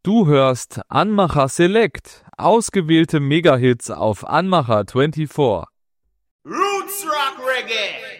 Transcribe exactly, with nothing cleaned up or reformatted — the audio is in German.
Du hörst Anmacher Select, ausgewählte Megahits auf Anmacher vierundzwanzig. Roots Rock Reggae.